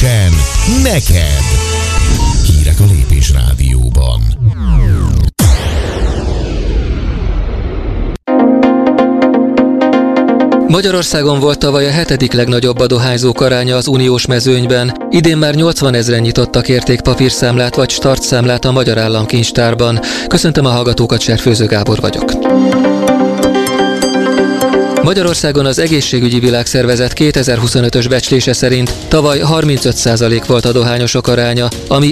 Rögtön neked! Hírek a Lépés Rádióban. Magyarországon volt tavaly a 7. legnagyobb a dohányzók aránya az uniós mezőnyben. Idén már 80 000-en nyitottak értékpapírszámlát vagy startszámlát a Magyar Államkincstárban. Köszöntöm a hallgatókat, Serfőző Gábor vagyok. Magyarországon az Egészségügyi Világszervezet 2025-ös becslése szerint tavaly 35% volt a dohányosok aránya, ami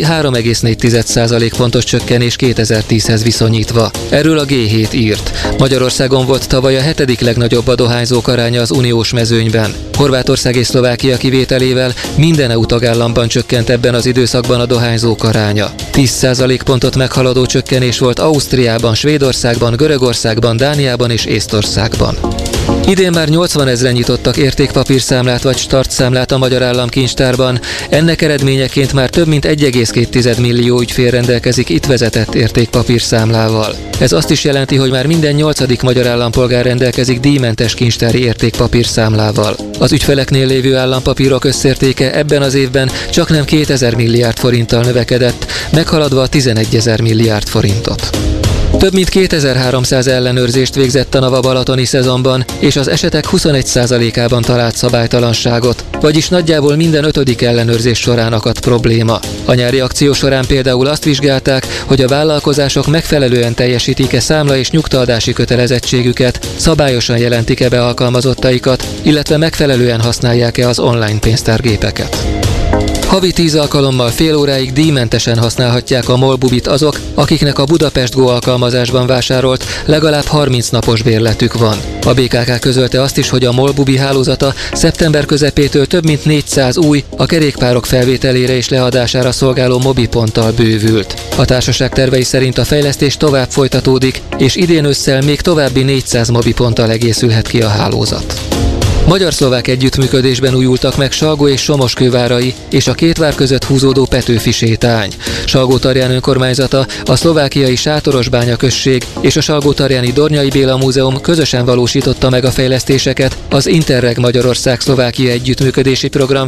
3,4% pontos csökkenés 2010-hez viszonyítva. Erről a G7 írt. Magyarországon volt tavaly a 7. legnagyobb a dohányzók aránya az uniós mezőnyben. Horvátország és Szlovákia kivételével minden EU tagállamban csökkent ebben az időszakban a dohányzók aránya. 10% pontot meghaladó csökkenés volt Ausztriában, Svédországban, Görögországban, Dániában és Észtországban. Idén már 80 000-en nyitottak értékpapírszámlát vagy startszámlát a Magyar Államkincstárban. Ennek eredményeként már több mint 1,2 millió ügyfél rendelkezik itt vezetett értékpapírszámlával. Ez azt is jelenti, hogy már minden 8. magyar állampolgár rendelkezik díjmentes kincstári értékpapírszámlával. Az ügyfeleknél lévő állampapírok összértéke ebben az évben csaknem 2000 milliárd forinttal növekedett, meghaladva a 11 000 milliárd forintot. Több mint 2300 ellenőrzést végzett a Nava-balatoni szezonban, és az esetek 21%-ában talált szabálytalanságot, vagyis nagyjából minden 5. ellenőrzés során akadt probléma. A nyári akció során például azt vizsgálták, hogy a vállalkozások megfelelően teljesítik-e számla- és nyugtaadási kötelezettségüket, szabályosan jelentik-e be alkalmazottaikat, illetve megfelelően használják-e az online pénztárgépeket. Havi 10 alkalommal fél óráig díjmentesen használhatják a MOL-bubit azok, akiknek a Budapest Go alkalmazásban vásárolt legalább 30 napos bérletük van. A BKK közölte azt is, hogy a MOL-bubi hálózata szeptember közepétől több mint 400 új, a kerékpárok felvételére és leadására szolgáló mobiponttal bővült. A társaság tervei szerint a fejlesztés tovább folytatódik, és idén ősszel még további 400 mobiponttal egészülhet ki a hálózat. Magyar-szlovák együttműködésben újultak meg Salgó és Somoskővárai és a két vár között húzódó Petőfi sétány. Salgótarján önkormányzata, a szlovákiai Sátorosbánya község és a Salgótarjáni Dornyai Béla Múzeum közösen valósította meg a fejlesztéseket az Interreg Magyarország-Szlovákia együttműködési program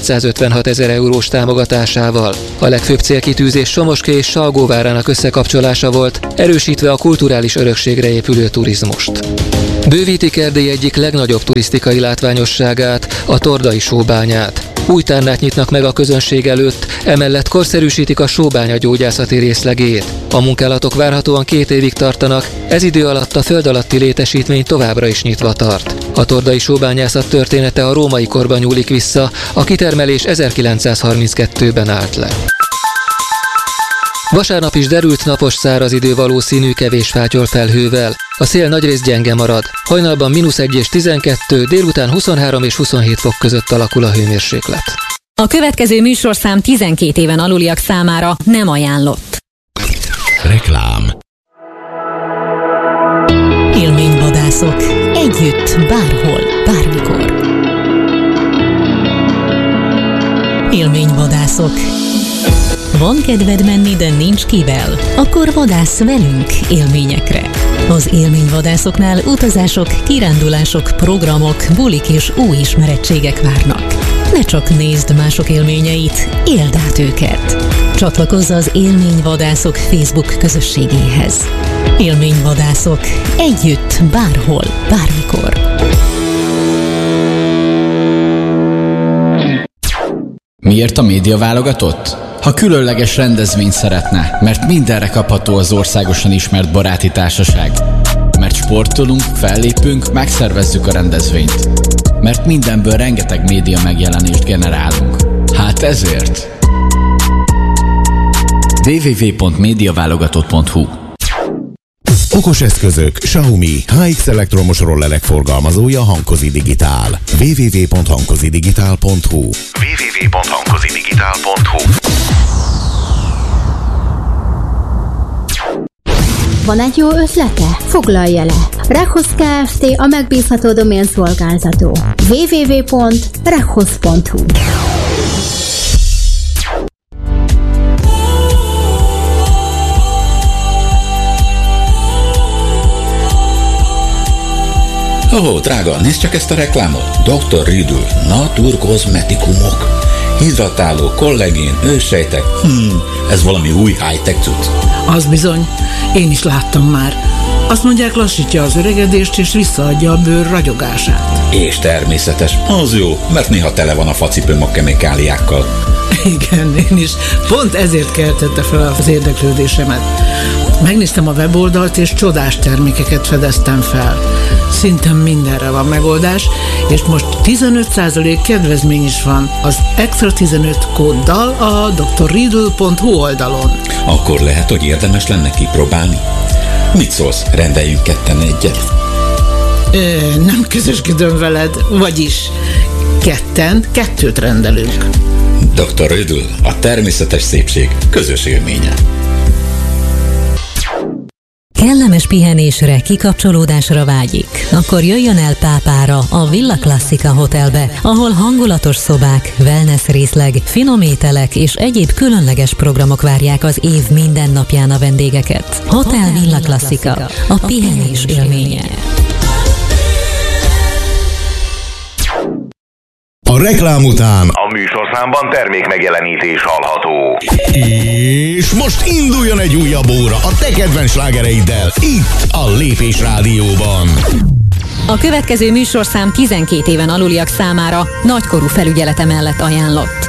256 000 eurós támogatásával. A legfőbb célkitűzés Somoskő és Salgóvárának összekapcsolása volt, erősítve a kulturális örökségre épülő turizmust. Bővítik Erdély egyik legnagyobb turisztikai látványosságát, a Tordai sóbányát. Új tárnát nyitnak meg a közönség előtt, emellett korszerűsítik a sóbánya gyógyászati részlegét. A munkálatok várhatóan 2 évig tartanak, ez idő alatt a föld alatti létesítmény továbbra is nyitva tart. A tordai sóbányászat története a római korban nyúlik vissza, a kitermelés 1932-ben állt le. Vasárnap is derült, napos, száraz idő valószínű, kevés fátyol felhővel. A szél nagyrészt gyenge marad. Hajnalban -1 és 12, délután 23 és 27 fok között alakul a hőmérséklet. A következő műsorszám 12 éven aluliak számára nem ajánlott. Reklám. Élményvadászok. Együtt, bárhol, bármikor. Élményvadászok. Van kedved menni, de nincs kivel? Akkor vadász velünk élményekre. Az élményvadászoknál utazások, kirándulások, programok, bulik és új ismerettségek várnak. Ne csak nézd mások élményeit, éld át őket. Csatlakozz az Élményvadászok Facebook közösségéhez. Élményvadászok. Együtt, bárhol, bármikor. Miért a média válogatott? Ha különleges rendezvényt szeretne, mert mindenre kapható az országosan ismert baráti társaság. Mert sportolunk, fellépünk, megszervezzük a rendezvényt. Mert mindenből rengeteg média megjelenést generálunk. Hát ezért! www.mediaválogatott.hu. Okos eszközök, Xiaomi, HX elektromos rollelek forgalmazója Hankozi Digitál. www.hankozidigitál.hu. www.hankozidigitál.hu. Van egy jó ötlete? Foglalja le! Rechosz Kft. A megbízható doménszolgáltató. www.rechosz.hu. Ó, drága, nézd csak ezt a reklámot. Dr. Riddle, naturkozmetikumok. hidratáló, kollagén, őssejtek. Ez valami új high-tech cucc. Az bizony, én is láttam már. Azt mondják, lassítja az öregedést és visszaadja a bőr ragyogását. És természetes. Az jó, mert néha tele van a facipőm a kemikáliákkal. Igen, én is. Pont ezért keltette fel az érdeklődésemet. Megnéztem a weboldalt, és csodás termékeket fedeztem fel. Szinte mindenre van megoldás, és most 15% kedvezmény is van az Extra 15 kóddal a drriddle.hu oldalon. Akkor lehet, hogy érdemes lenne kipróbálni. Mit szólsz, rendeljünk ketten egyet? Nem közösködöm veled, vagyis kettőt rendelünk. Dr. Riddle, a természetes szépség közös élménye. Kellemes pihenésre, kikapcsolódásra vágyik? Akkor jöjjön el Pápára, a Villa Classica Hotelbe, ahol hangulatos szobák, wellness részleg, finom ételek és egyéb különleges programok várják az év minden napján a vendégeket. Hotel Villa Classica, a pihenés élménye. A reklám után a műsorszámban termékmegjelenítés hallható. És most induljon egy újabb óra a te kedvenc slágereiddel, itt a Lépés Rádióban. A következő műsorszám 12 éven aluliak számára nagykorú felügyelete mellett ajánlott.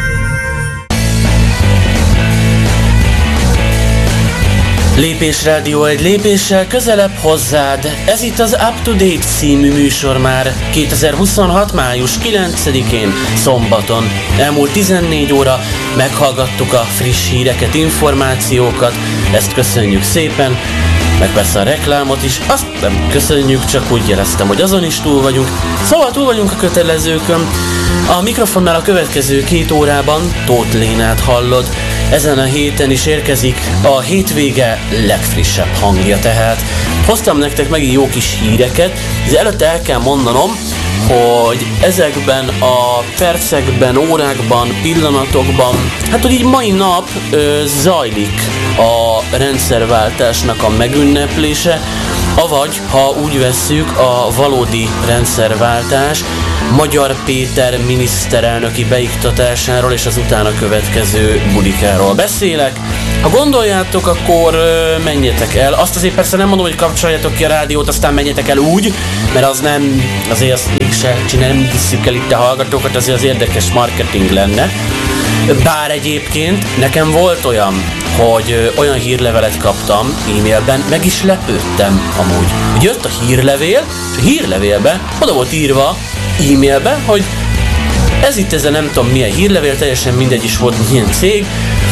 Lépés Rádió egy lépéssel közelebb hozzád. Ez itt az Up to Date című műsor már 2026. május 9-én szombaton. Elmúlt 14 óra meghallgattuk a friss híreket, információkat, ezt köszönjük szépen, meg persze a reklámot is, azt nem köszönjük, csak úgy jeleztem, hogy azon is túl vagyunk. Szóval túl vagyunk a kötelezőkön. A mikrofonnál a következő 2 órában Tóth Lénát hallod. Ezen a héten is érkezik a hétvége legfrissebb hangja, tehát hoztam nektek megint jó kis híreket, de előtte el kell mondanom, hogy ezekben a percekben, órákban, pillanatokban, hát hogy így mai nap zajlik a rendszerváltásnak a megünneplése, avagy, ha úgy vesszük, a valódi rendszerváltás, Magyar Péter miniszterelnöki beiktatásáról és az utána következő bulikáról beszélek. Ha gondoljátok, akkor menjetek el. Azt azért persze nem mondom, hogy kapcsoljátok ki a rádiót, aztán menjetek el úgy, mert az nem, azért azt mégse csinálni, nem visszük el itt a hallgatókat, azért az érdekes marketing lenne. Bár egyébként nekem volt olyan, hogy olyan hírlevelet kaptam e-mailben, meg is lepődtem amúgy. Hogy jött a hírlevél, és a hírlevélbe oda volt írva e-mailbe, hogy ez itt ez a nem tudom milyen hírlevél, teljesen mindegy is volt milyen cég.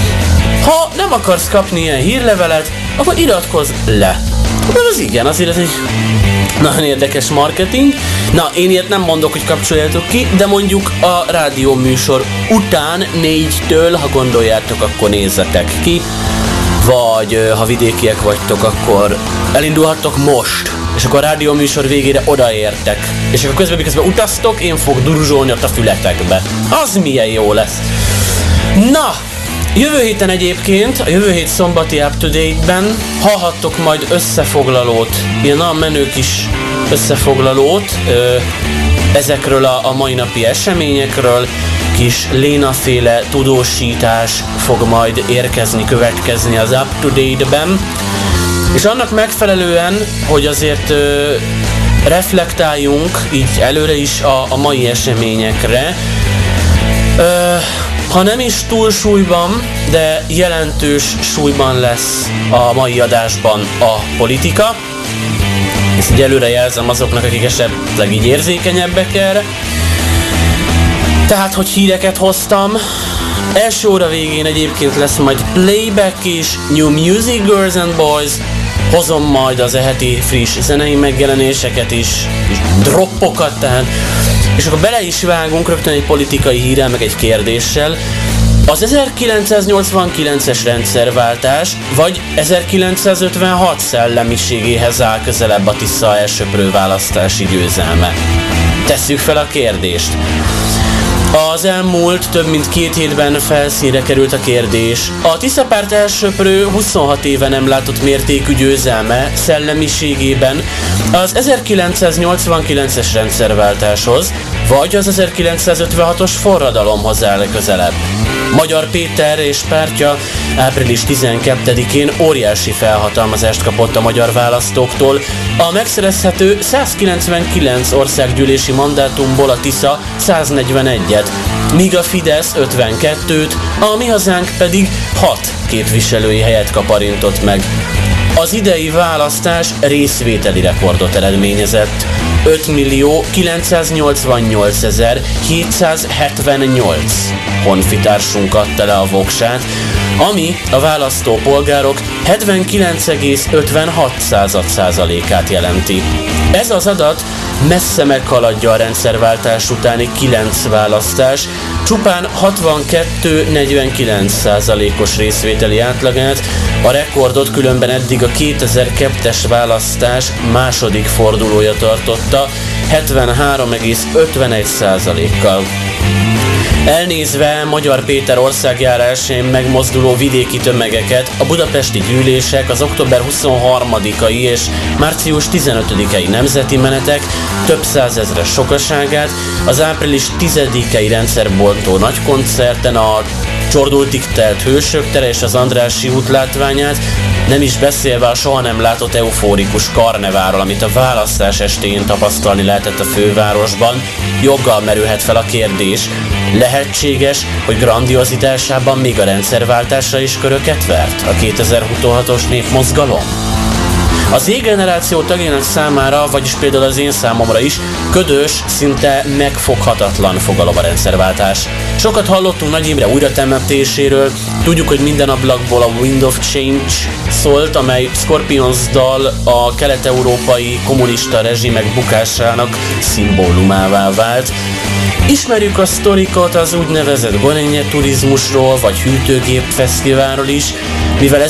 Ha nem akarsz kapni ilyen hírlevelet, akkor iratkozz le. Az igen, azért ez egy nagyon érdekes marketing. Na, én ilyet nem mondok, hogy kapcsoljátok ki, de mondjuk a rádió műsor után 4-től, ha gondoljátok, akkor nézzetek ki. Vagy ha vidékiek vagytok, akkor elindulhattok most. És akkor a rádió műsor végére odaértek. És akkor közben, miközben utaztok, én fog durzsolni ott a fületekbe. Az milyen jó lesz. Na! Jövő héten egyébként, a jövő hét szombati Up to Date-ben hallhattok majd összefoglalót, ilyen nagyon menő kis összefoglalót ezekről a mai napi eseményekről, kis Léna-féle tudósítás fog majd érkezni, következni az Up to Date-ben, és annak megfelelően, hogy azért reflektáljunk így előre is a mai eseményekre, ha nem is túl súlyban, de jelentős súlyban lesz a mai adásban a politika. Ezt így előre jelzem azoknak, akik esetleg így érzékenyebbek erre. Tehát, hogy híreket hoztam. Első óra végén egyébként lesz majd playback is, New Music Girls and Boys. Hozom majd az heti friss zenei megjelenéseket is, és droppokat, tehát. És akkor bele is vágunk rögtön egy politikai hírrel, meg egy kérdéssel. Az 1989-es rendszerváltás, vagy 1956 szellemiségéhez áll közelebb a Tisza elsöprő választási győzelme? Tesszük fel a kérdést. Az elmúlt több mint 2 hétben felszínre került a kérdés. A Tisza párt elsöprő 26 éve nem látott mértékű győzelme szellemiségében az 1989-es rendszerváltáshoz, vagy az 1956-os forradalomhoz áll közelebb. Magyar Péter és pártja április 12-én óriási felhatalmazást kapott a magyar választóktól. A megszerezhető 199 országgyűlési mandátumból a Tisza 141-et, míg a Fidesz 52-t, a Mi Hazánk pedig 6 képviselői helyet kaparintott meg. Az idei választás részvételi rekordot eredményezett. 5.988.778 honfitársunk adta le a voksát, ami a választópolgárok 79,56%-át jelenti. Ez az adat messze meghaladja a rendszerváltás utáni 9 választás, csupán 62-49%-os részvételi átlagát, a rekordot különben eddig a 2002-es választás második fordulója tartotta 73,51%-kal. Elnézve Magyar Péter országjárásén megmozduló vidéki tömegeket, a budapesti gyűlések, az október 23-ai és március 15-ei nemzeti menetek több százezres sokaságát, az április 10-ei rendszerbontó nagykoncerten, a csordultig telt Hősök tere és az Andrássy út látványát, nem is beszélve a soha nem látott eufórikus karneválról, amit a választás estéjén tapasztalni lehetett a fővárosban, joggal merülhet fel a kérdés, lehetséges, hogy grandiozitásában még a rendszerváltásra is köröket vert a 2026-os népmozgalom? Az Z-generáció tagjának számára, vagyis például az én számomra is ködös, szinte megfoghatatlan fogalom a rendszerváltás. Sokat hallottunk Nagy Imre újratemetéséről, tudjuk, hogy minden ablakból a Wind of Change szólt, amely Scorpions dal a kelet-európai kommunista rezsimek bukásának szimbólumává vált. Ismerjük a sztorikat az úgynevezett Gorenje turizmusról, vagy hűtőgép fesztiválról is, mivel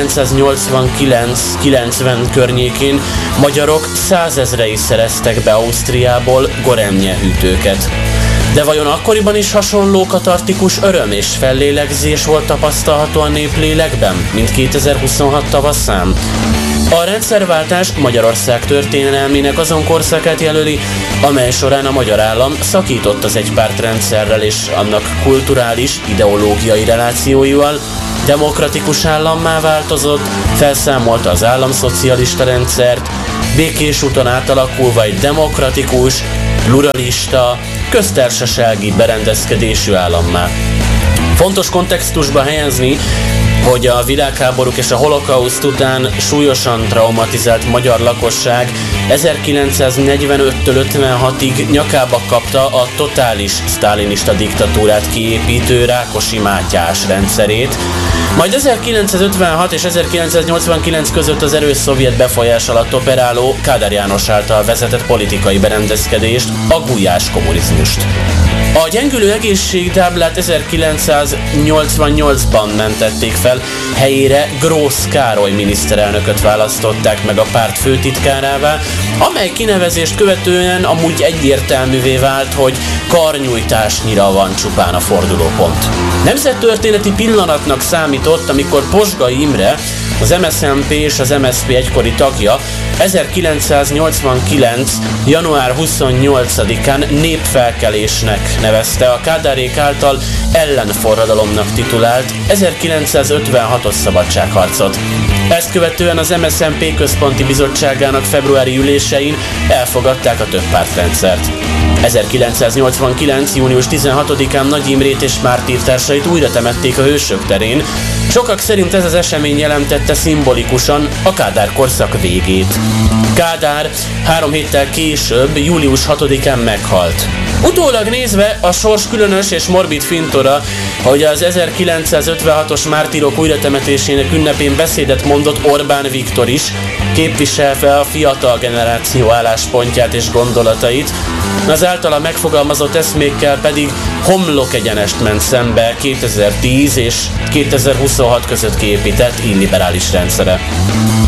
1989-90 környékén magyarok 100 000-ei szereztek be Ausztriából Gorenje hűtőket. De vajon akkoriban is hasonló katartikus öröm és fellélegzés volt tapasztalható a néplélekben, mint 2026 tavaszán? A rendszerváltás Magyarország történelmének azon korszakát jelöli, amely során a magyar állam szakított az egypártrendszerrel és annak kulturális, ideológiai relációival, demokratikus állammá változott, felszámolta az államszocialista rendszert, békés úton átalakulva egy demokratikus, pluralista, köztársasági berendezkedésű állammá. Fontos kontextusba helyezni, hogy a világháborúk és a holokauszt után súlyosan traumatizált magyar lakosság 1945-től 56-ig nyakába kapta a totális sztálinista diktatúrát kiépítő Rákosi Mátyás rendszerét, majd 1956 és 1989 között az erős szovjet befolyás alatt operáló Kádár János által vezetett politikai berendezkedést, a gulyás kommunizmust. A gyengülő egészségtáblát 1988-ban mentették fel, helyére Grósz Károly miniszterelnököt választották meg a párt főtitkárává, amely kinevezést követően amúgy egyértelművé vált, hogy karnyújtásnyira van csupán a fordulópont. Nemzettörténeti pillanatnak számított, amikor Posgai Imre, az MSZNP és az MSZP egykori tagja 1989. január 28-án népfelkelésnek nevezte a Kádárék által ellenforradalomnak titulált 1956-os szabadságharcot. Ezt követően az MSZNP központi bizottságának februári ülésein elfogadták a többpártrendszert. 1989. június 16-án Nagy Imrét és mártírtársait újra temették a Hősök terén. Sokak szerint ez az esemény jelentette szimbolikusan a Kádár korszak végét. Kádár 3 héttel később, július 6-án meghalt. Utólag nézve a sors különös és morbid fintora, hogy az 1956-os mártírok újratemetésének ünnepén beszédet mondott Orbán Viktor is, képviselve a fiatal generáció álláspontját és gondolatait, az általa megfogalmazott eszmékkel pedig homlok egyenest ment szembe 2010 és 2026 között kiépített illiberális rendszere.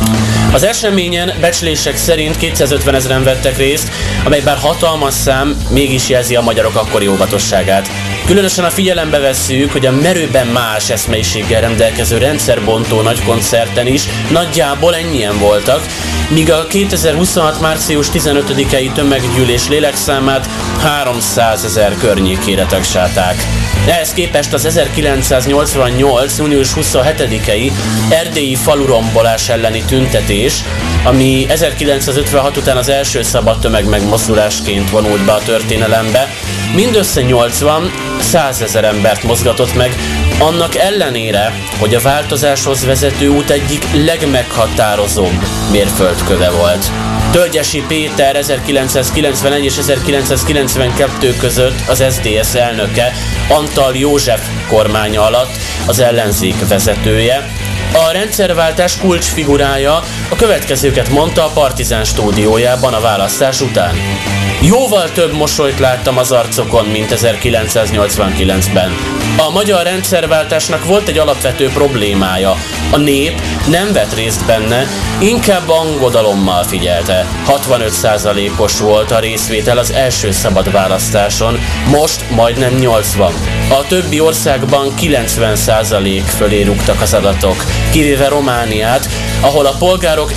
Az eseményen becslések szerint 250 000 vettek részt, amely bár hatalmas szám, mégis jelzi a magyarok akkori óvatosságát. Különösen a figyelembe vesszük, hogy a merőben más eszmeiséggel rendelkező rendszerbontó nagykoncerten is nagyjából ennyien voltak, míg a 2026. március 15-i tömeggyűlés lélekszámát 300 000 környékére tagsálták. Ehhez képest az 1988. június 27-i erdélyi falurombolás elleni tüntetés, ami 1956 után az első szabad tömegmegmozdulásként vonult be a történelembe, mindössze 80-100 000 embert mozgatott meg, annak ellenére, hogy a változáshoz vezető út egyik legmeghatározóbb mérföldköve volt. Tölgyesi Péter 1991 és 1992 között az SZDSZ elnöke, Antal József kormánya alatt az ellenzék vezetője. A rendszerváltás kulcsfigurája a következőket mondta a Partizán stúdiójában a választás után. Jóval több mosolyt láttam az arcokon, mint 1989-ben. A magyar rendszerváltásnak volt egy alapvető problémája. A nép nem vett részt benne, inkább angodalommal figyelte. 65%-os volt a részvétel az első szabad választáson, most majdnem 80. A többi országban 90% fölé rúgtak az adatok, kivéve Romániát, ahol a polgárok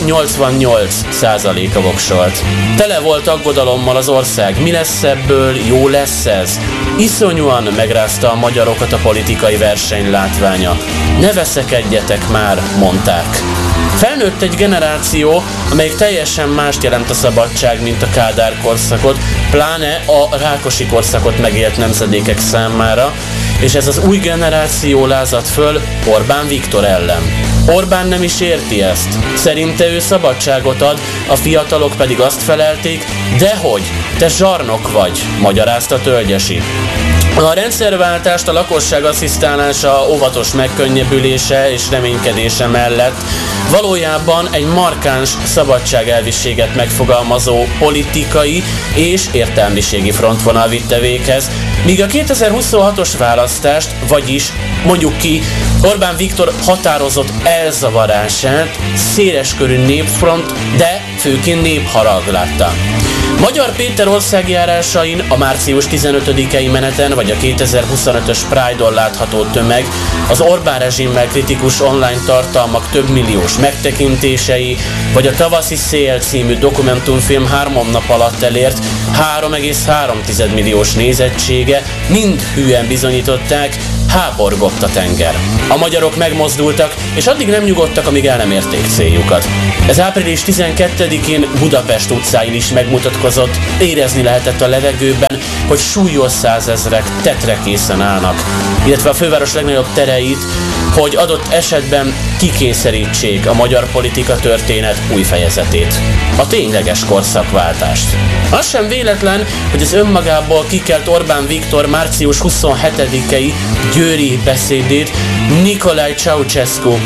88%-a voksolt. Tele volt aggodalommal az ország, mi lesz ebből, jó lesz ez? Iszonyúan megrázta a magyarokat a politikai verseny látványa. Ne veszekedjetek már, mondták. Felnőtt egy generáció, amelyik teljesen mást jelent a szabadság, mint a Kádár korszakot, pláne a Rákosi korszakot megélt nemzedékek számára, és ez az új generáció lázadt föl Orbán Viktor ellen. Orbán nem is érti ezt. Szerinte ő szabadságot ad, a fiatalok pedig azt felelték, dehogy, te zsarnok vagy, magyarázta Tölgyesi. A rendszerváltást a lakosság asszisztálása, óvatos megkönnyebbülése és reménykedése mellett valójában egy markáns szabadságelviséget megfogalmazó politikai és értelmiségi frontvonal vitte véghez, míg a 2026-os választást, vagyis mondjuk ki Orbán Viktor határozott elzavarását széleskörű népfront, de főként népharag látta. Magyar Péter országjárásain a március 15-i meneten vagy a 2025-ös Pride-on látható tömeg, az Orbán rezsimmel kritikus online tartalmak több milliós megtekintései, vagy a Tavaszi szél című dokumentumfilm 3 nap alatt elért 3,3 milliós nézettsége mind hűen bizonyították, háborgott a tenger. A magyarok megmozdultak, és addig nem nyugodtak, amíg el nem érték céljukat. Ez április 12-én Budapest utcáin is megmutatkozott, érezni lehetett a levegőben, hogy súlyos százezrek tetre készen állnak, illetve a főváros legnagyobb tereit, hogy adott esetben kikényszerítsék a magyar politika történet új fejezetét. A tényleges korszakváltást. Az sem véletlen, hogy az önmagából kikelt Orbán Viktor március 27-i győri beszédét Nicolae Ceausescu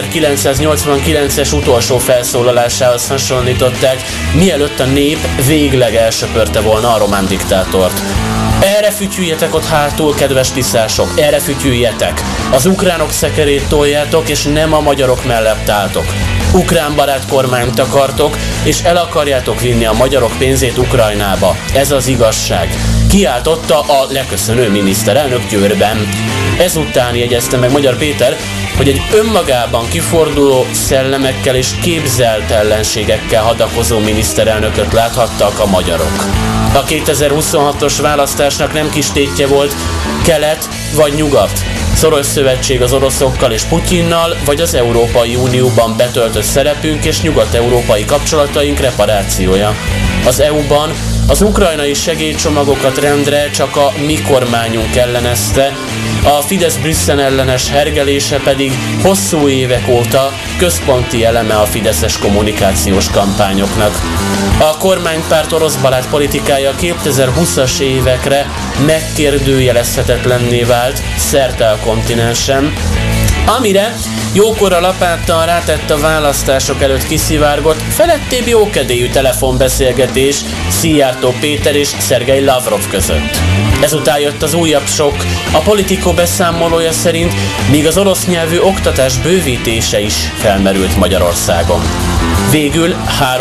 1989-es utolsó felszólalásához hasonlították, mielőtt a nép végleg elsöpörte volna a román diktátort. Erre fütyüljetek ott hátul, kedves tiszások, erre fütyüljetek. Az ukránok szekerét toljátok, és nem a magyarok mellett álltok. Ukrán barát kormányt akartok, és el akarjátok vinni a magyarok pénzét Ukrajnába. Ez az igazság. Kiáltotta a leköszönő miniszterelnök Győrben. Ezután jegyezte meg Magyar Péter, hogy egy önmagában kiforduló szellemekkel és képzelt ellenségekkel hadakozó miniszterelnököt láthattak a magyarok. A 2026-os választásnak nem kis tétje volt kelet vagy nyugat. Szoros szövetség az oroszokkal és Putyinnal, vagy az Európai Unióban betöltött szerepünk és nyugat-európai kapcsolataink reparációja. Az EU-ban az ukrajnai segélycsomagokat rendre csak a mi kormányunk ellenezte, a Fidesz Brüsszel ellenes hergelése pedig hosszú évek óta központi eleme a fideszes kommunikációs kampányoknak. A kormánypárt oroszbarát politikája 2020-as évekre megkérdőjelezhetetlenné vált szerte a kontinensen, amire jókora lapáttal rátett a választások előtt kiszivárgott felettébb jókedélyű telefonbeszélgetés Szijjártó Péter és Szergej Lavrov között. Ezután jött az újabb sok, a Politico beszámolója szerint még az orosz nyelvű oktatás bővítése is felmerült Magyarországon. Végül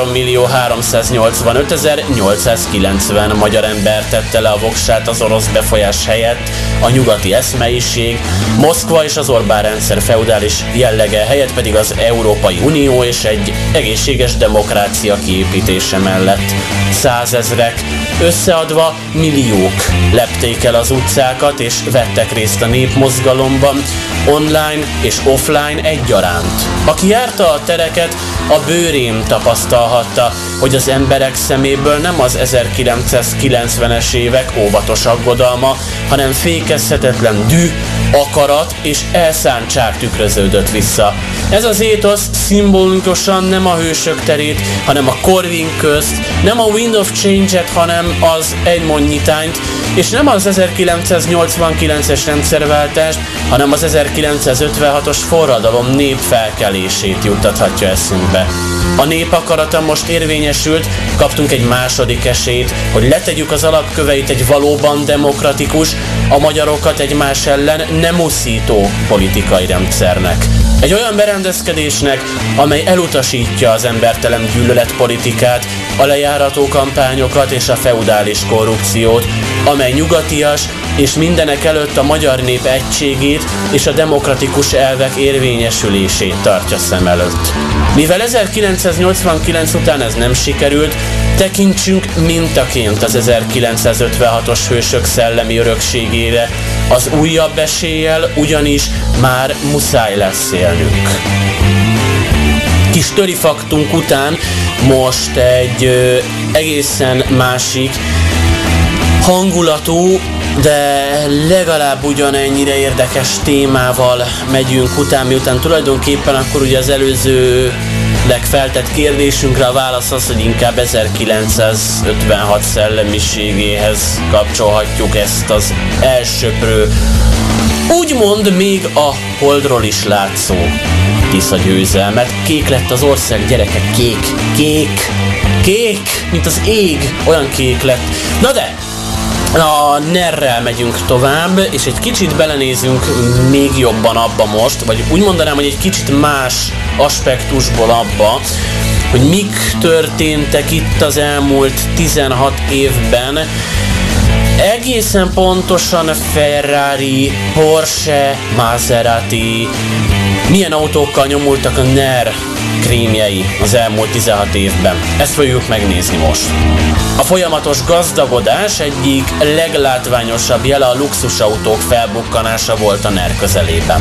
3.385.890 magyar ember tette le a voksát az orosz befolyás helyett, a nyugati eszmeiség, Moszkva és az Orbán rendszer feudális jellege helyett pedig az Európai Unió és egy egészséges demokrácia kiépítése mellett. Százezrek, összeadva milliók lepték el az utcákat és vettek részt a népmozgalomban, online és offline egyaránt. Aki járta a tereket, a bőrén tapasztalhatta, hogy az emberek szeméből nem az 1990-es évek óvatos aggodalma, hanem fékezhetetlen düh, akarat és elszántság tükröződött vissza. Ez az étosz szimbolikusan nem a hősök terét, hanem a Corvin közt, nem a Wind of Change-et, hanem az egymondnyitányt, és nem az 1989-es rendszerváltást, hanem az 1956-os forradalom népfelkelését juttathatja eszünkbe. A nép akarata most érvényesült, kaptunk egy második esélyt, hogy letegyük az alapköveit egy valóban demokratikus, a magyarokat egymás ellen nem uszító politikai rendszernek. Egy olyan berendezkedésnek, amely elutasítja az embertelen gyűlöletpolitikát, a lejárató kampányokat és a feudális korrupciót, amely nyugatias és mindenek előtt a magyar nép egységét és a demokratikus elvek érvényesülését tartja szem előtt. Mivel 1989 után ez nem sikerült, tekintsünk mintaként az 1956-os hősök szellemi örökségére, az újabb eséllyel ugyanis már muszáj lesz élnünk. Kis törifaktunk után most egy egészen másik hangulatú, de legalább ugyanennyire érdekes témával megyünk után, miután tulajdonképpen akkor ugye az előző legfeltett kérdésünkre a válasz az, hogy inkább 1956 szellemiségéhez kapcsolhatjuk ezt az elsöprő, úgymond még a holdról is látszó Tisza győzelmet. Kék lett az ország, gyerekek, kék, mint az ég, olyan kék lett. Na de, a NER-rel megyünk tovább, és egy kicsit belenézünk még jobban abba most, vagy úgy mondanám, hogy egy kicsit más aspektusból abba, hogy mik történtek itt az elmúlt 16 évben. Egészen pontosan Ferrari, Porsche, Maserati, milyen autókkal nyomultak a NER krémjei az elmúlt 16 évben. Ezt fogjuk megnézni most. A folyamatos gazdagodás egyik leglátványosabb jele a luxusautók felbukkanása volt a NER közelében.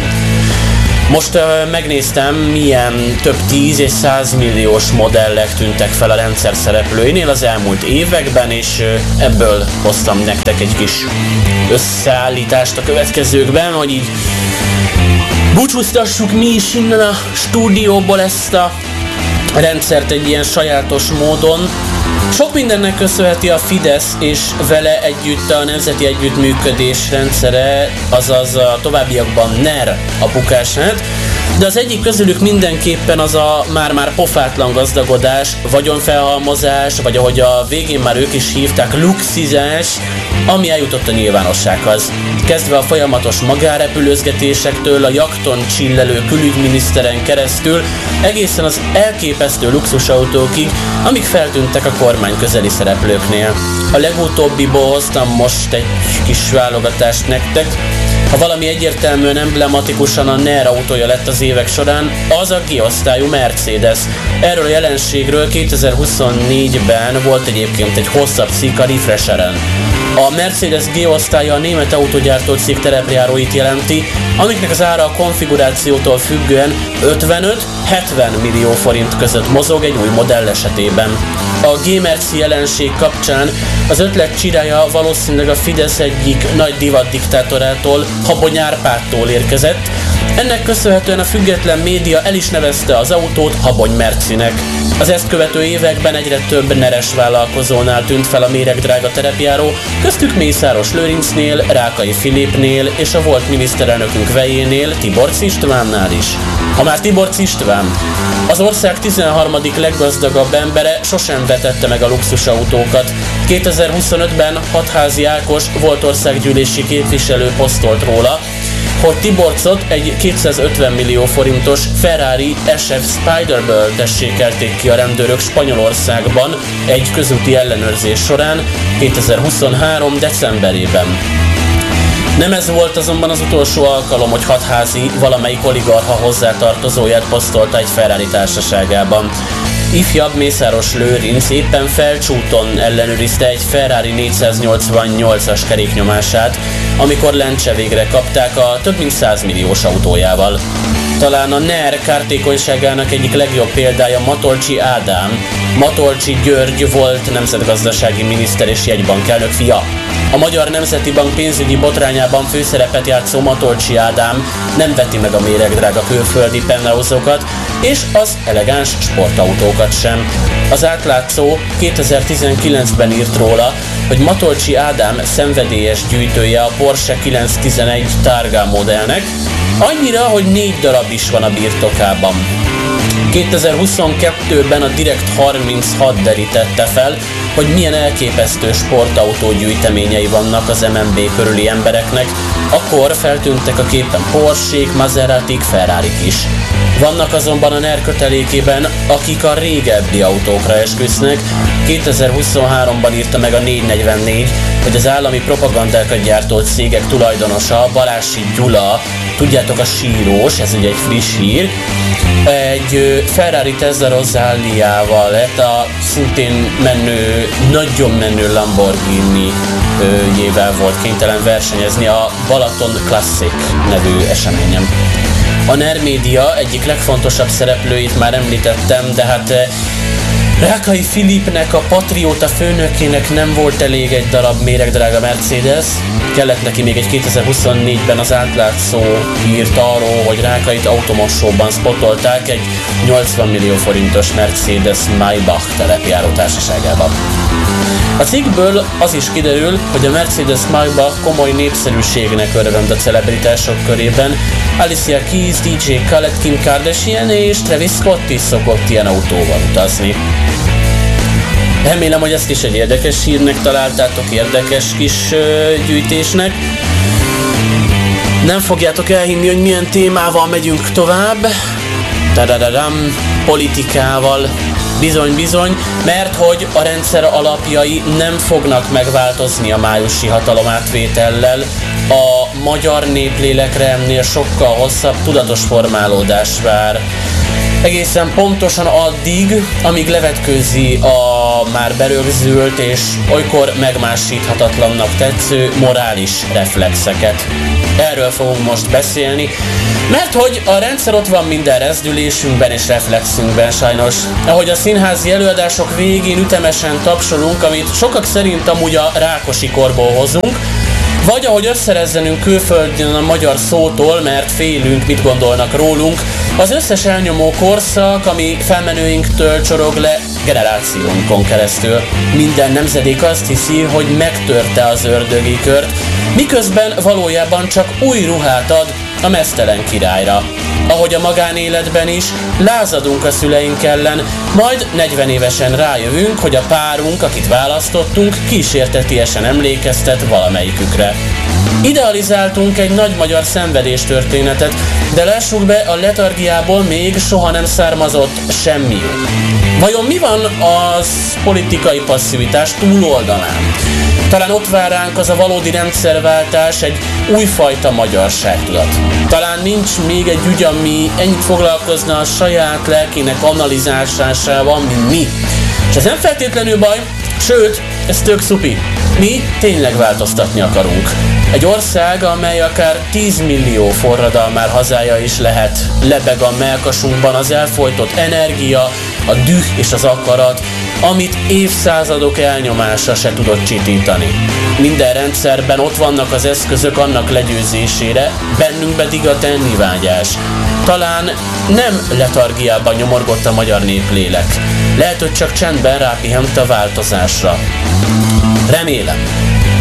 Most megnéztem, milyen több 10 és 100 milliós modellek tűntek fel a rendszer szereplőinél az elmúlt években, és ebből hoztam nektek egy kis összeállítást a következőkben, hogy így búcsúztassuk mi is innen a stúdióból ezt a rendszert egy ilyen sajátos módon. Sok mindennek köszönheti a Fidesz és vele együtt a Nemzeti Együttműködés rendszere, azaz a továbbiakban NER a bukását, de az egyik közülük mindenképpen az a már-már pofátlan gazdagodás, vagyonfelhalmozás, vagy ahogy a végén már ők is hívták, luxizás, ami eljutott a nyilvánossághoz. Kezdve a folyamatos magánrepülőzgetésektől, a jakton csillelő külügyminiszteren keresztül, egészen az elképesztő luxusautókig, amik feltűntek a kormány közeli szereplőknél. A legutóbbiból hoztam most egy kis válogatást nektek. Ha valami egyértelműen emblematikusan a NER autója lett az évek során, az a G-osztályú Mercedes. Erről a jelenségről 2024-ben volt egyébként egy hosszabb cikk a Refresheren. A Mercedes G-osztálya a német autógyártó cég terepjáróit jelenti, amiknek az ára a konfigurációtól függően 55-70 millió forint között mozog egy új modell esetében. A G-merci jelenség kapcsán az ötlet csirája valószínűleg a Fidesz egyik nagy divat diktátorától, Habony Árpádtól érkezett. Ennek köszönhetően a független média el is nevezte az autót Habony Mercinek. Az ezt követő években egyre több neres vállalkozónál tűnt fel a méregdrága terepjáró, köztük Mészáros Lőrincnél, Rákai Filipnél és a volt miniszterelnökünk vejénél, Tiborcz Istvánnál is. Ha már Tiborcz István, az ország 13. leggazdagabb embere, sosem vetette meg a luxusautókat. 2025-ben Hatházi Ákos volt országgyűlési képviselő posztolt róla, hogy Tiborcot egy 250 millió forintos Ferrari SF Spiderből tessékelték ki a rendőrök Spanyolországban egy közúti ellenőrzés során 2023. decemberében. Nem ez volt azonban az utolsó alkalom, hogy hatházi valamelyik oligarcha hozzátartozóját posztolta egy Ferrari társaságában. Ifjabb Mészáros Lőrinc éppen Felcsúton ellenőrizte egy Ferrari 488-as keréknyomását, amikor lencse végre kapták a több mint 100 milliós autójával. Talán a NER kártékonyságának egyik legjobb példája Matolcsy Ádám. Matolcsy György volt nemzetgazdasági miniszter és jegybankelnök fia. A Magyar Nemzeti Bank pénzügyi botrányában főszerepet játszó Matolcsy Ádám nem veti meg a méregdrága külföldi penthouse-okat és az elegáns sportautókat sem. Az Átlátszó 2019-ben írt róla, hogy Matolcsy Ádám szenvedélyes gyűjtője a Porsche 911 Targa modellnek, annyira, hogy 4 darab is van a birtokában. 2022-ben a Direkt 36 derítette fel, hogy milyen elképesztő sportautó gyűjteményei vannak az MNB körüli embereknek, akkor feltűntek a képen Porschék, Maseratik, Ferrarik is. Vannak azonban a NER kötelékében, akik a régebbi autókra esküsznek. 2023-ban írta meg a 444, hogy az állami propagandákat gyártó cégek tulajdonosa, Balázsi Gyula, tudjátok, a sírós, ez ugye egy friss hír, egy Ferrari Testarossa-val lett a szintén menő, nagyon menő Lamborghini-jével volt kénytelen versenyezni a Balaton Classic nevű eseményen. A NER Média egyik legfontosabb szereplőit már említettem, de hát Rákai Filipnek, a Patrióta főnökének nem volt elég egy darab méregdrága Mercedes, kellett neki még egy 2024-ben az Átlátszó írt arról, hogy Rákait automosóban spotolták egy 80 millió forintos Mercedes Maybach telepjáró társaságában. A cikkből az is kiderül, hogy a Mercedes Maybach komoly népszerűségnek örvend a celebritások körében. Alicia Keys, DJ Khaled, Kim Kardashian és Travis Scott is szokott ilyen autóval utazni. Remélem, hogy ezt is egy érdekes hírnek találtátok, érdekes kis gyűjtésnek. Nem fogjátok elhinni, hogy milyen témával megyünk tovább. Tadadadam, politikával. Bizony, mert hogy a rendszer alapjai nem fognak megváltozni a májusi hatalomátvétellel. A magyar néplélekre ennél sokkal hosszabb tudatos formálódás vár. Egészen pontosan addig, amíg levetkőzi a már berögzült és olykor megmásíthatatlannak tetsző morális reflexeket. Erről fogunk most beszélni, mert hogy a rendszer ott van minden rezdülésünkben és reflexünkben sajnos. Ahogy a színházi előadások végén ütemesen tapsolunk, amit sokak szerint amúgy a Rákosi korból hozunk, vagy ahogy összerezzenünk külföldön a magyar szótól, mert félünk, mit gondolnak rólunk, az összes elnyomó korszak, ami felmenőinktől csorog le generációnkon keresztül. Minden nemzedék azt hiszi, hogy megtörte az ördögi kört, miközben valójában csak új ruhát ad a meztelen királyra. Ahogy a magánéletben is, lázadunk a szüleink ellen, majd 40 évesen rájövünk, hogy a párunk, akit választottunk, kísértetiesen emlékeztet valamelyikükre. Idealizáltunk egy nagy magyar szenvedéstörténetet, de lássuk be, a letargiából még soha nem származott semmi jó. Vajon mi van az politikai passzivitás túloldalán? Talán ott vár ránk az a valódi rendszerváltás, egy újfajta magyarságtudat. Talán nincs még egy ügy, ami ennyit foglalkozna a saját lelkének analizálásával, mint mi. És ez nem feltétlenül baj, sőt, ez tök szupi. Mi tényleg változtatni akarunk. Egy ország, amely akár 10 millió forradalmár hazája is lehet, lebeg a mellkasunkban az elfojtott energia, a düh és az akarat, amit évszázadok elnyomása se tudott csitítani. Minden rendszerben ott vannak az eszközök annak legyőzésére, bennünk pedig a tennivágyás. Talán nem letargiában nyomorgott a magyar néplélek. Lehet, hogy csak csendben rápihent a változásra. Remélem.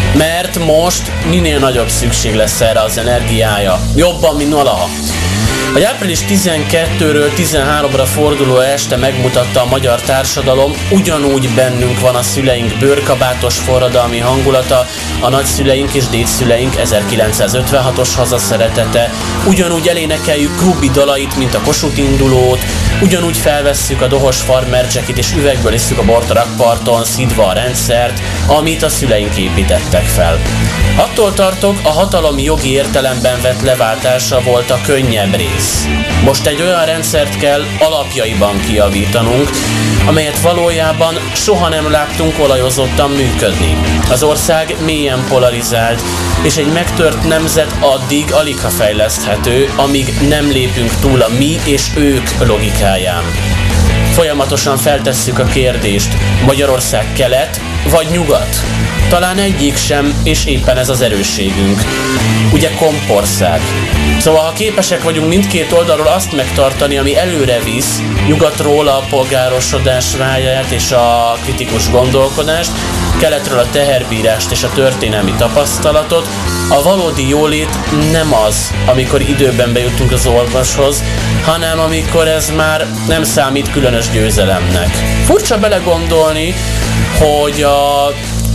Mert most minél nagyobb szükség lesz erre az energiája. Jobban, mint valaha. A április 12-ről 13-ra forduló este megmutatta a magyar társadalom, ugyanúgy bennünk van a szüleink bőrkabátos forradalmi hangulata, a nagyszüleink és dédszüleink 1956-os hazaszeretete, ugyanúgy elénekeljük Krúbi dalait, mint a Kossuth indulót, ugyanúgy felvesszük a dohos farmer jacket és üvegből isszuk a bort a rakparton, szidva a rendszert, amit a szüleink építettek fel. Attól tartok, a hatalom jogi értelemben vett leváltása volt a könnyebb rész. Most egy olyan rendszert kell alapjaiban kijavítanunk, amelyet valójában soha nem láttunk olajozottan működni. Az ország mélyen polarizált, és egy megtört nemzet addig aligha fejleszthető, amíg nem lépünk túl a mi és ők logikáján. Folyamatosan feltesszük a kérdést, Magyarország kelet vagy nyugat? Talán egyik sem, és éppen ez az erősségünk. Ugye kompország. Szóval ha képesek vagyunk mindkét oldalról azt megtartani, ami előre visz, nyugatról a polgárosodás ráját és a kritikus gondolkodást, keletről a teherbírást és a történelmi tapasztalatot, a valódi jólét nem az, amikor időben bejutunk az orvoshoz, hanem amikor ez már nem számít különös győzelemnek. Furcsa belegondolni, hogy a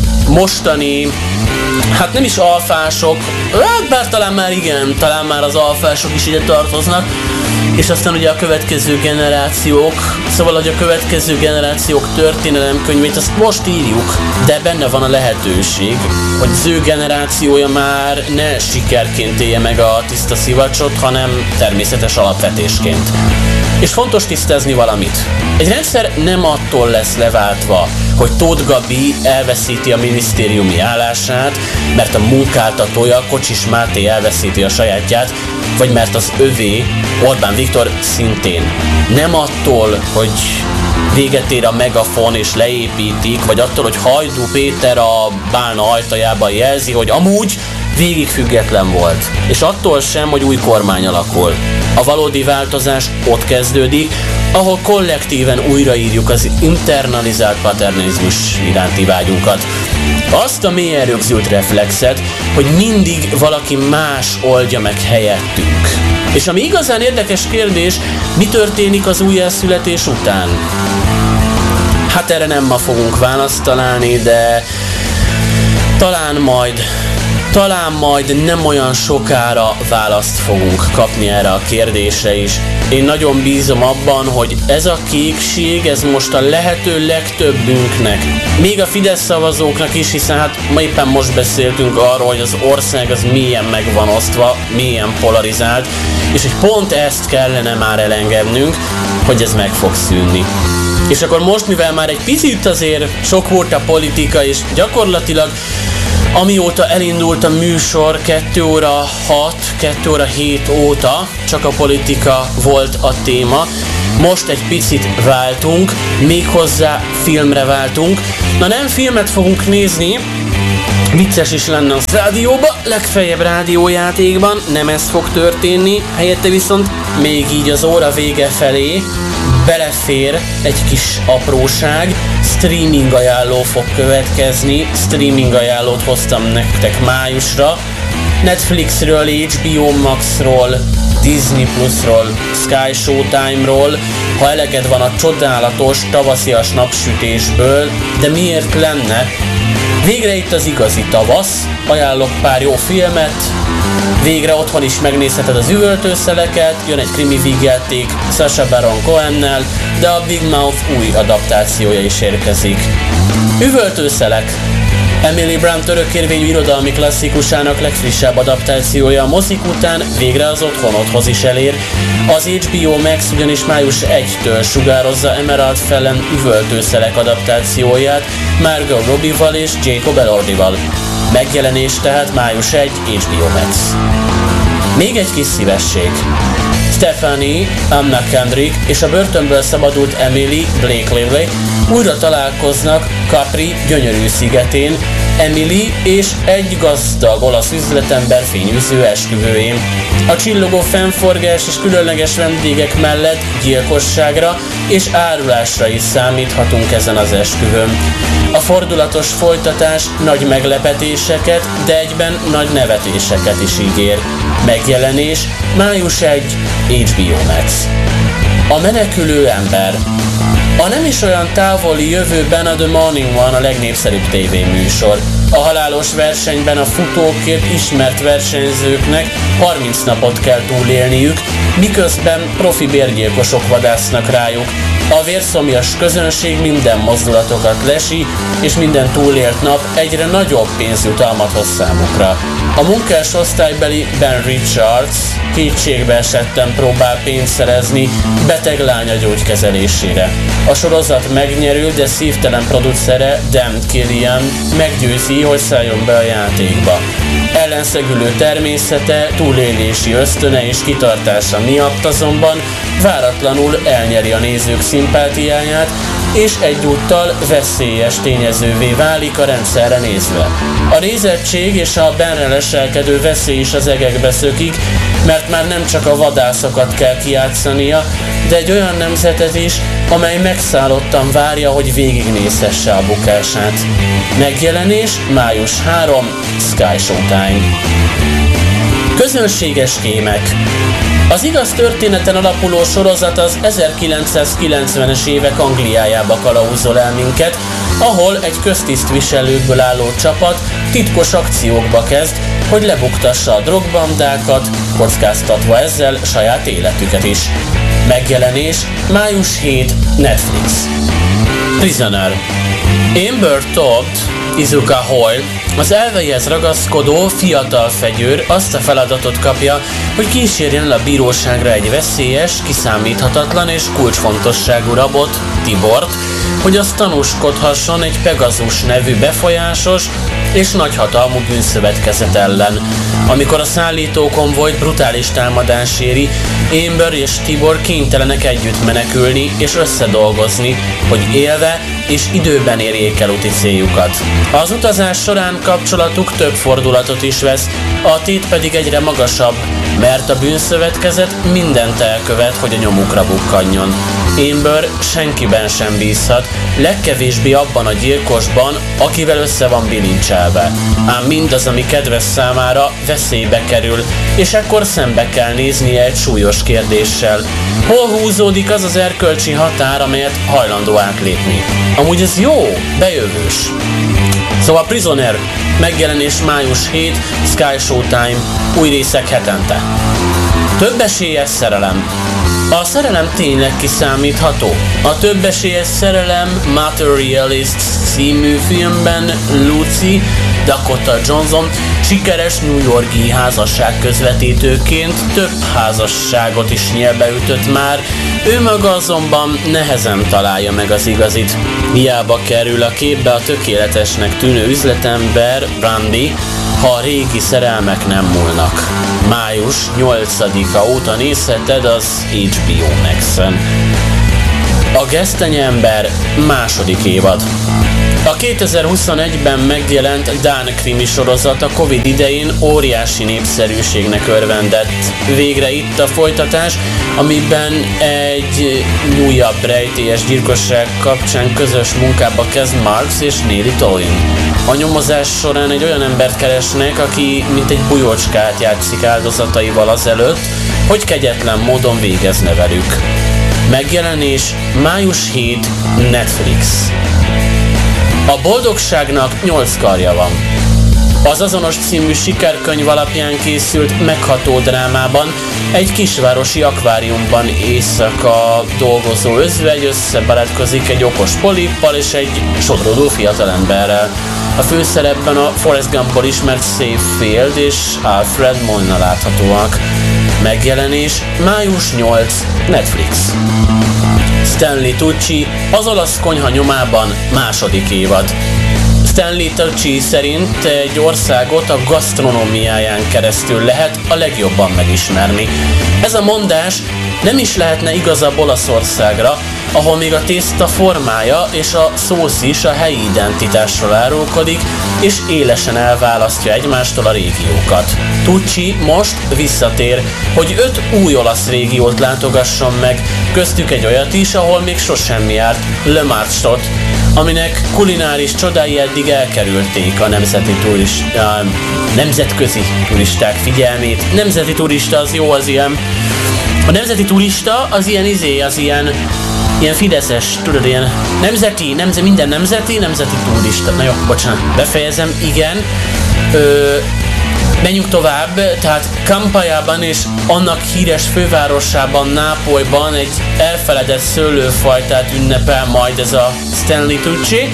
mostani, hát nem is alfások, bár talán már igen, talán már az alfások is ide tartoznak, és aztán ugye a következő generációk, szóval hogy a következő generációk történelemkönyvét azt most írjuk, de benne van a lehetőség, hogy az ő generációja már ne sikerként élje meg a tiszta szivacsot, hanem természetes alapvetésként. És fontos tisztázni valamit. Egy rendszer nem attól lesz leváltva, hogy Tóth Gabi elveszíti a minisztériumi állását, mert a munkáltatója, Kocsis Máté elveszíti a sajátját, vagy mert az övé, Orbán Viktor szintén. Nem attól, hogy véget ér a megafon és leépítik, vagy attól, hogy Hajdú Péter a bálna ajtajában jelzi, hogy amúgy végig független volt. És attól sem, hogy új kormány alakul. A valódi változás ott kezdődik, ahol kollektíven újraírjuk az internalizált paternalizmus iránti vágyunkat. Azt a mélyen rögzült reflexet, hogy mindig valaki más oldja meg helyettünk. És ami igazán érdekes kérdés, mi történik az újjászületés után? Hát erre nem ma fogunk választ találni, de talán majd nem olyan sokára választ fogunk kapni erre a kérdésre is. Én nagyon bízom abban, hogy ez a kékség, ez most a lehető legtöbbünknek, még a Fidesz szavazóknak is, hiszen hát ma éppen most beszéltünk arról, hogy az ország az mélyen meg van osztva, mélyen polarizált, és hogy pont ezt kellene már elengednünk, hogy ez meg fog szűnni. És akkor most, mivel már egy picit azért sok volt a politika, és gyakorlatilag amióta elindult a műsor 2 óra 6, 2 óra 7 óta csak a politika volt a téma. Most egy picit váltunk, méghozzá filmre váltunk. Na nem filmet fogunk nézni, vicces is lenne a rádióba, legfeljebb rádiójátékban, nem ez fog történni, helyette viszont még így az óra vége felé belefér egy kis apróság, streaming ajánló fog következni, streaming ajánlót hoztam nektek májusra, Netflixről, HBO Maxról, Disney Plusról, Sky Showtime-ról, ha eleged van a csodálatos tavaszias napsütésből, de miért lenne? Végre itt az igazi tavasz, ajánlok pár jó filmet, végre otthon is megnézheted az üvöltőszeleket, jön egy krimi vígjáték Sacha Baron Cohennel, de a Big Mouth új adaptációja is érkezik. Üvöltőszelek. Emily Blunt örökérvényű irodalmi klasszikusának legfrissebb adaptációja a mozik után végre az otthonodhoz is elér. Az HBO Max ugyanis május 1-től sugározza Emerald Fennell üvöltőszelek adaptációját Margot Robbie-val és Jacob Elordival. Megjelenés tehát május 1 HBO Max. Még egy kis szívesség. Stephanie, Anna Kendrick és a börtönből szabadult Emily, Blake Lively újra találkoznak Capri gyönyörű szigetén, Emily és egy gazdag olasz üzletember fényűző esküvőjén. A csillogó fennforgás és különleges vendégek mellett gyilkosságra és árulásra is számíthatunk ezen az esküvőn. A fordulatos folytatás nagy meglepetéseket, de egyben nagy nevetéseket is ígér. Megjelenés május 1, HBO Max. A menekülő ember. A nem is olyan távoli jövőben a The Morning One a legnépszerűbb tévéműsor. A halálos versenyben a futókért ismert versenyzőknek 30 napot kell túlélniük, miközben profi bérgyilkosok vadásznak rájuk. A vérszomjas közönség minden mozdulatokat lesi, és minden túlélt nap egyre nagyobb pénzjutalmat hoz számukra. A munkás osztálybeli Ben Richards kétségbe esetten próbál pénzt szerezni beteg lánya gyógykezelésére. A sorozat megnyerő, de szívtelen producere Dan Killian meggyőzi, hogy szálljon be a játékba. Ellenszegülő természete, túlélési ösztöne és kitartása miatt azonban váratlanul elnyeri a nézők szimpátiáját, és egyúttal veszélyes tényezővé válik a rendszerre nézve. A nézettség és a benre leselkedő veszély is az egekbe szökik, mert már nem csak a vadászokat kell kijátszania, de egy olyan nemzetet is, amely megszállottan várja, hogy végignézhesse a bukását. Megjelenés május 3, Sky Showtime. Közönséges kémek. Az igaz történeten alapuló sorozat az 1990-es évek Angliájába kalauzol el minket, ahol egy köztisztviselőkből álló csapat titkos akciókba kezd, hogy lebuktassa a drogbandákat, kockáztatva ezzel saját életüket is. Megjelenés május 7, Netflix. Prisoner. Amber Todd, Izuka Hoyle, az elveihez ragaszkodó fiatal fegyőr azt a feladatot kapja, hogy kísérjen el a bíróságra egy veszélyes, kiszámíthatatlan és kulcsfontosságú rabot, Tibort, hogy az tanúskodhasson egy Pegasus nevű befolyásos és nagyhatalmú bűnszövetkezet ellen. Amikor a szállítókonvojt brutális támadás éri, Amber és Tibor kénytelenek együtt menekülni és összedolgozni, hogy élve és időben érjék el úti céljukat. Az utazás során kapcsolatuk több fordulatot is vesz, a tét pedig egyre magasabb, mert a bűnszövetkezet mindent elkövet, hogy a nyomukra bukkanjon. Amber senkiben sem bízhat, legkevésbé abban a gyilkosban, akivel össze van bilincselve. Ám mindaz, ami kedves számára, veszélybe kerül, és ekkor szembe kell néznie egy súlyos kérdéssel. Hol húzódik az az erkölcsi határ, amelyet hajlandó átlépni? Amúgy ez jó, bejövős. Szóval Prisoner, megjelenés május 7, Sky Showtime, új részek hetente. Több esélyes szerelem. A szerelem tényleg kiszámítható? A Több esélyes szerelem Materialist című filmben Lucy, Dakota Johnson sikeres New York-i házasságközvetítőként több házasságot is nyelbe ütött már, ő maga azonban nehezen találja meg az igazit. Hiába kerül a képbe a tökéletesnek tűnő üzletember, Brandy, ha a régi szerelmek nem múlnak. Május 8-a óta nézheted az HBO Max-en. A Gesztenyember második évad. A 2021-ben megjelent dán krimi sorozat a Covid idején óriási népszerűségnek örvendett. Végre itt a folytatás, amiben egy újabb rejtélyes gyilkosság kapcsán közös munkába kezd Marks és Neely Towing. A nyomozás során egy olyan embert keresnek, aki mint egy bujócskát játszik áldozataival azelőtt, hogy kegyetlen módon végezne velük. Megjelenés május 7, Netflix. A boldogságnak 8 karja van. Az azonos című sikerkönyv alapján készült megható drámában egy kisvárosi akváriumban éjszaka dolgozó özvegy összebarátkozik egy okos polippal és egy sodródó fiatalemberrel. A főszerepben a Forrest Gumpból ismert Safefield és Alfred Molina láthatóak. Megjelenés május 8, Netflix. Stanley Tucci, az olasz konyha nyomában második évad. Stanley Tucci szerint egy országot a gasztronómiáján keresztül lehet a legjobban megismerni. Ez a mondás nem is lehetne igazabb Olaszországra, ahol még a tészta formája és a szósz is a helyi identitásról árulkodik, és élesen elválasztja egymástól a régiókat. Tucci most visszatér, hogy 5 új olasz régiót látogasson meg, köztük egy olyat is, ahol még sosem járt, Le Marchot, aminek kulináris csodái eddig elkerülték a nemzetközi turisták figyelmét. Nemzeti turista az jó, az ilyen... A nemzeti turista az ilyen fideszes, tudod, ilyen minden nemzeti turista. Na jó, bocsánat, befejezem, igen. Menjünk tovább, tehát Campaiában és annak híres fővárosában, Nápolyban egy elfeledett szőlőfajtát ünnepel majd ez a Stanley Tucci,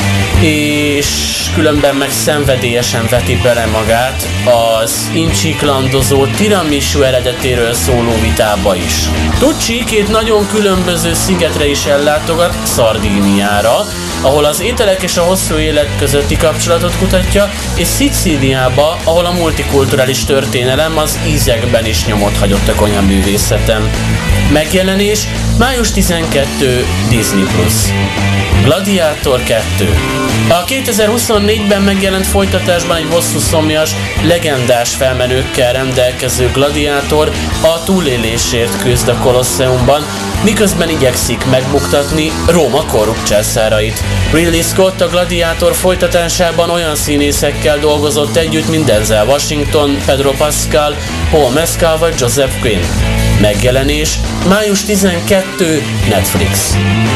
és különben meg szenvedélyesen veti bele magát az incsiklandozó tiramisu eredetéről szóló vitába is. Tucci 2 nagyon különböző szigetre is ellátogat, Szardíniára, ahol az ételek és a hosszú élet közötti kapcsolatot kutatja, és Szicíliába, ahol a multikulturális történelem az ízekben is nyomot hagyott a konyhaművészetem. Megjelenés május 12 Disney+. Gladiátor 2. A 2024-ben megjelent folytatásban egy bosszúszomjas, legendás felmenőkkel rendelkező gladiátor a túlélésért küzd a Kolosseumban, miközben igyekszik megbuktatni Róma korrupt császárait. Ridley Scott a Gladiátor folytatásában olyan színészekkel dolgozott együtt, mint Denzel Washington, Pedro Pascal, Paul Mescal vagy Joseph Quinn. Megjelenés május 12 Netflix.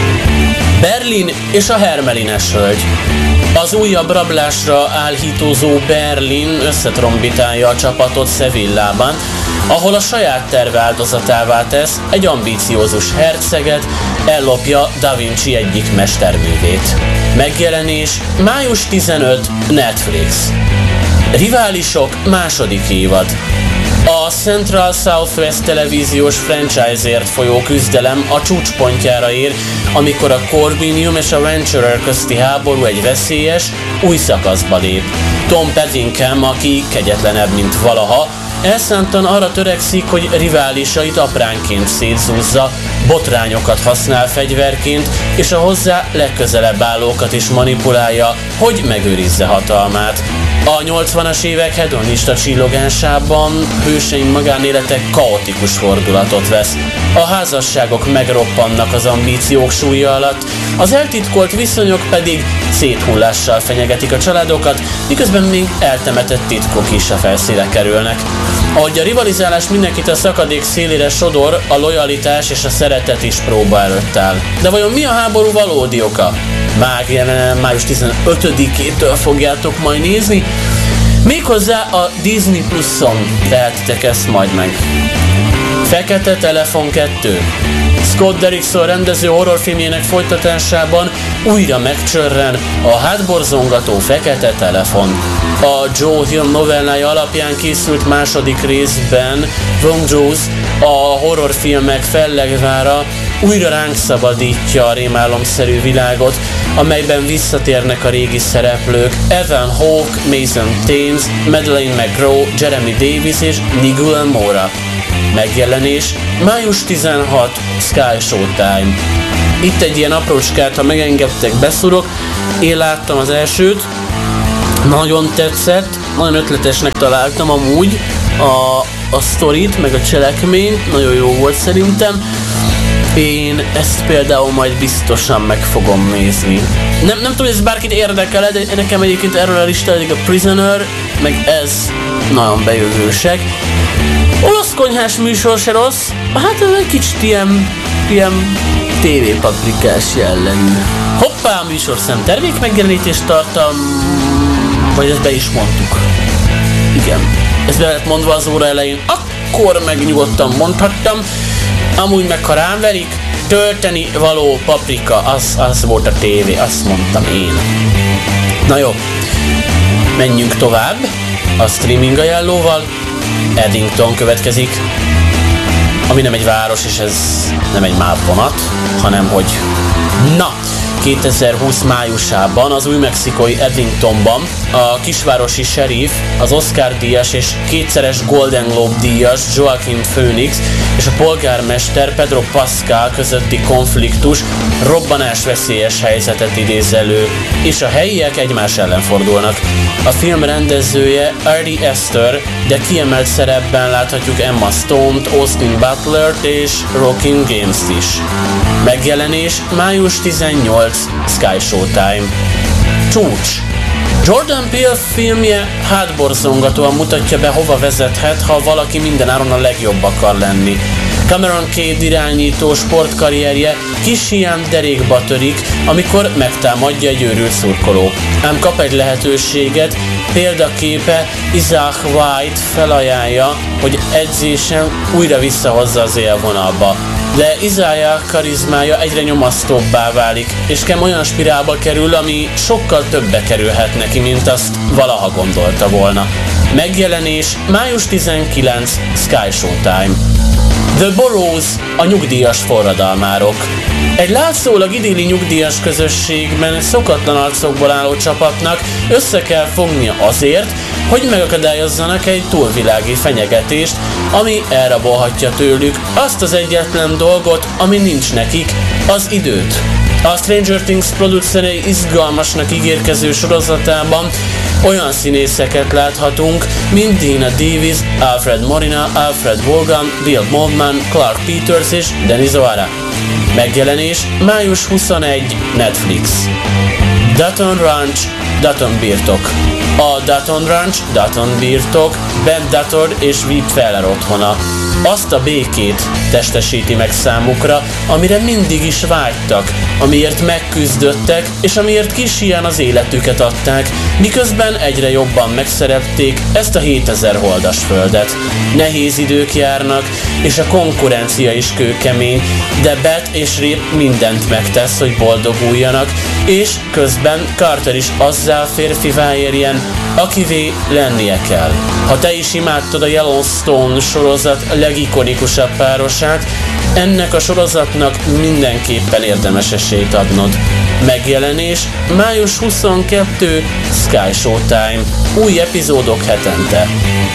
Berlin és a Hermelines hölgy. Az újabb rablásra álhítozó Berlin összetrombitálja a csapatot Sevillában, ahol a saját terve áldozatává tesz egy ambíciózus herceget, ellopja Da Vinci egyik mesterművét. Megjelenés május 15 Netflix. Riválisok második évad. A Central Southwest televíziós franchise-ért folyó küzdelem a csúcspontjára ér, amikor a Corvinium és a Venturer közti háború egy veszélyes, új szakaszba lép. Tom Paddingham, aki kegyetlenebb, mint valaha, elszántan arra törekszik, hogy riválisait apránként szétzúzza, botrányokat használ fegyverként, és a hozzá legközelebb állókat is manipulálja, hogy megőrizze hatalmát. A 80-as évek hedonista csillogásában hőseink magánélete kaotikus fordulatot vesz. A házasságok megroppannak az ambíciók súlya alatt, az eltitkolt viszonyok pedig széthullással fenyegetik a családokat, miközben még eltemetett titkok is a felszínre kerülnek. Ahogy a rivalizálás mindenkit a szakadék szélére sodor, a lojalitás és a szeretet is próba előtt áll. De vajon mi a háború valódi oka? Május 15-től fogjátok majd nézni. Méghozzá a Disney Plus-on tehetitek ezt majd meg. Fekete Telefon 2. Scott Derrickson rendező horrorfilmjének folytatásában újra megcsörren a hátborzongató Fekete Telefon. A Joe Hill novellája alapján készült második részben Wrong Jaws, a horrorfilmek fellegvára, újra ránk szabadítja a rémálomszerű világot, amelyben visszatérnek a régi szereplők Evan Hawke, Mason Thames, Madeleine McGraw, Jeremy Davis és Nigel Mora. Megjelenés május 16 Sky Showtime. Itt egy ilyen aprócskát, ha megengedtek, beszúrok. Én láttam az elsőt, nagyon tetszett, nagyon ötletesnek találtam amúgy a sztorit, meg a cselekményt, nagyon jó volt szerintem. Én ezt például majd biztosan meg fogom nézni. Nem tudom, hogy ez bárkit érdekel, de nekem egyébként erről a listáig a Prisoner, meg ez nagyon bejövősek. Olasz konyhás műsor se rossz, hát ez egy kicsit ilyen tévépaprikás jellegű. Hoppá, műsorszám termék megjelenítést tartalm, vagy ezt be is mondtuk. Igen, ezt be lett mondva az óra elején, akkor meg nyugodtan mondhattam. Amúgy meg ha rám verik, tölteni való paprika, az volt a tévé, azt mondtam én. Na jó, menjünk tovább a streaming ajánlóval. Eddington következik, ami nem egy város, és ez nem egy mávvonat, hanem hogy... Na, 2020 májusában az új-mexikói Edmontonban a kisvárosi sheriff, az Oscar-díjas és kétszeres Golden Globe-díjas Joaquin Phoenix és a polgármester Pedro Pascal közötti konfliktus robbanásveszélyes helyzetet idéz elő, és a helyiek egymás ellen fordulnak. A film rendezője Ari Aster, de kiemelt szerepben láthatjuk Emma Stone-t, Austin Butlert és Rockin' James-t is. Megjelenés május 18, Sky Showtime. Csúcs. Jordan Peele filmje hátborzongatóan mutatja be, hova vezethet, ha valaki mindenáron a legjobb akar lenni. Cameron Cade irányító sportkarrierje kis hián derékba törik, amikor megtámadja egy őrült szurkoló. Ám kap egy lehetőséget, példaképe Isaac White felajánlja, hogy edzésen újra visszahozza az élvonalba. De Isaiah karizmája egyre nyomasztóbbá válik, és Cam olyan spirálba kerül, ami sokkal többbe kerülhet neki, mint azt valaha gondolta volna. Megjelenés május 19, Sky Showtime. The Burrows, a nyugdíjas forradalmárok. Egy látszólag idilli nyugdíjas közösségben szokatlan arcokból álló csapatnak össze kell fognia azért, hogy megakadályozzanak egy túlvilági fenyegetést, ami elrabolhatja tőlük azt az egyetlen dolgot, ami nincs nekik, az időt. A Stranger Things producerei izgalmasnak ígérkező sorozatában olyan színészeket láthatunk, mint Dina Davis, Alfred Molina, Alfred Morgan, Bill Mollman, Clark Peters és Denis O'Hara. Megjelenés május 21, Netflix. Dutton Ranch, Dutton birtok. A Dutton Ranch, Dutton birtok, Ben Dutton és Vic Feller otthona. Azt a békét testesíti meg számukra, amire mindig is vágytak, amiért megküzdöttek, és amiért kis hián az életüket adták, miközben egyre jobban megszerették ezt a 7000 holdas földet. Nehéz idők járnak, és a konkurencia is kőkemény, de Beth és Rip mindent megtesz, hogy boldoguljanak, és közben Carter is azzá férfivá érjen, akivé lennie kell. Ha te is imádtad a Yellowstone sorozat legikonikusabb párosát, ennek a sorozatnak mindenképpen érdemes esélyt adnod. Megjelenés május 22, Sky Showtime. Új epizódok hetente.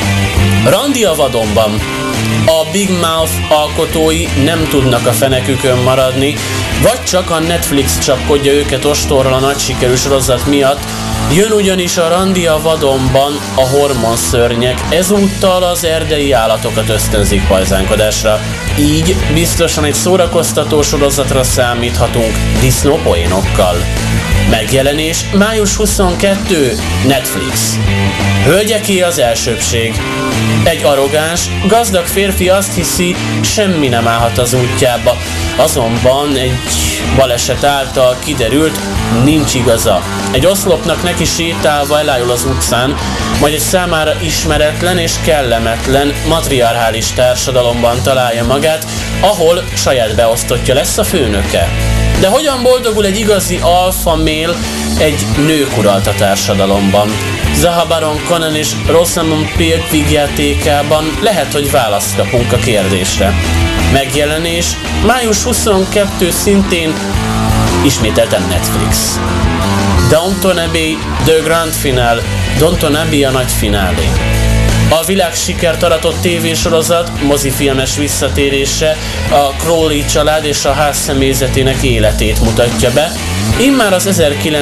Randi a vadonban. A Big Mouth alkotói nem tudnak a fenekükön maradni, vagy csak a Netflix csapkodja őket ostorral a nagy sikerű sorozat miatt. Jön ugyanis a Randi a vadonban a hormonszörnyek, ezúttal az erdei állatokat ösztönzik pajzánkodásra. Így biztosan egy szórakoztató sorozatra számíthatunk disznópoénokkal. Megjelenés május 22, Netflix. Hölgyeké az elsőbbség. Egy arrogáns, gazdag férfi azt hiszi, semmi nem állhat az útjába. Azonban egy baleset által kiderült, nincs igaza. Egy oszlopnak neki sétálva elájul az utcán, majd egy számára ismeretlen és kellemetlen matriarchális társadalomban találja magát, ahol saját beosztottja lesz a főnöke. De hogyan boldogul egy igazi alfa male egy nők uralta társadalomban? Zaha Baron Cohen és Rosamund Pike vígjátékában lehet, hogy választ kapunk a kérdésre. Megjelenés május 22, szintén ismételten Netflix. Downton Abbey, The Grand Finale, Downton Abbey a nagy finálé. A világsikert aratott tévésorozat mozifilmes visszatérése a Crowley család és a ház személyzetének életét mutatja be, immár az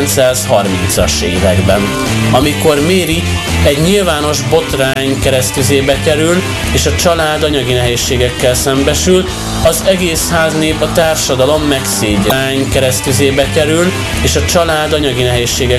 1930-as években, amikor Mary egy nyilvános botrány keresztüzébe kerül, és a család anyagi nehézségekkel szembesül, az egész háznép, a társadalom megszégyen keresztüzébe kerül, és a család anyagi nehézségekkel